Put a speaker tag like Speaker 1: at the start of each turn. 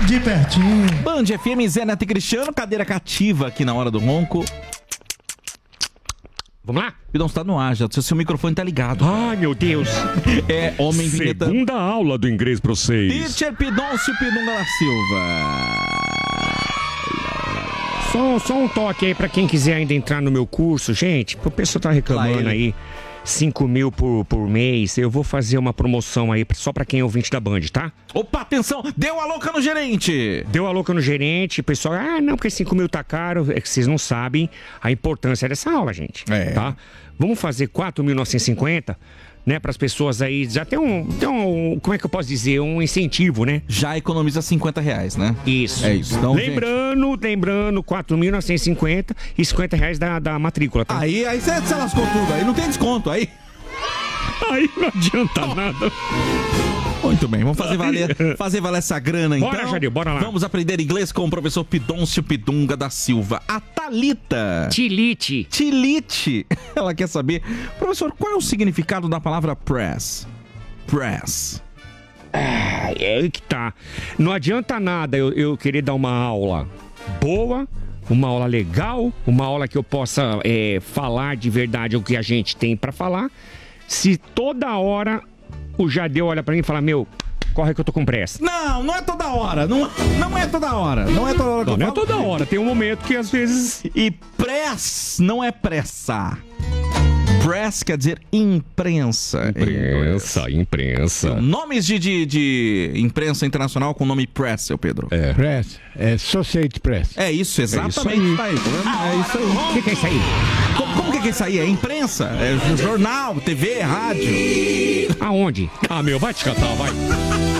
Speaker 1: De pertinho.
Speaker 2: Band FM, Zé Neto e Cristiano, cadeira cativa aqui na hora do ronco.
Speaker 3: Vamos lá?
Speaker 2: Pidão, você tá no ar, já. Seu microfone tá ligado.
Speaker 3: Ai, meu Deus.
Speaker 2: É homem vinheta.
Speaker 3: Segunda aula do inglês pra vocês.
Speaker 2: Teacher Pidoncio Pidunga da Silva.
Speaker 3: Só um toque aí pra quem quiser ainda entrar no meu curso, gente. O pessoal tá reclamando aí. 5 mil por mês. Eu vou fazer uma promoção aí só pra quem é ouvinte da Band, tá?
Speaker 2: Opa, atenção! Deu a louca no gerente!
Speaker 3: Deu a louca no gerente. O pessoal, não, porque 5 mil tá caro. É que vocês não sabem a importância dessa aula, gente. Tá? Vamos fazer 4.950, né? Para as pessoas aí. Já tem um. Como é que eu posso dizer? Um incentivo, né?
Speaker 2: Já economiza R$50, né?
Speaker 3: Isso.
Speaker 2: É isso. Então,
Speaker 3: lembrando, 4.950 e R$50 da matrícula, tá?
Speaker 2: Aí você lascou tudo. Aí não tem desconto. Aí
Speaker 3: não adianta nada.
Speaker 2: Muito bem, vamos fazer valer essa grana então.
Speaker 3: Bora, Jadil, bora lá.
Speaker 2: Vamos aprender inglês com o professor Pidoncio Pidunga da Silva. A Thalita.
Speaker 3: Tilite.
Speaker 2: Ela quer saber, professor, qual é o significado da palavra press? Press.
Speaker 3: É aí que tá. Não adianta nada eu querer dar uma aula boa, uma aula legal, uma aula que eu possa falar de verdade o que a gente tem pra falar, se toda hora o Jadeu olha pra mim e fala, meu, corre que eu tô com pressa.
Speaker 2: Não é toda hora. Não é toda hora. Não é toda hora que eu falo.
Speaker 3: Não é toda hora. Tem um momento que às vezes...
Speaker 2: E press não é pressa. Press quer dizer imprensa.
Speaker 3: Imprensa.
Speaker 2: Nomes de imprensa internacional com o nome press, seu Pedro.
Speaker 1: Press. Associated Press.
Speaker 2: É isso, exatamente.
Speaker 1: É isso aí.
Speaker 2: É isso aí.
Speaker 3: O que é isso aí?
Speaker 2: Como que é isso aí? É imprensa? É jornal, TV, rádio?
Speaker 3: Aonde? Meu, vai te catar, vai.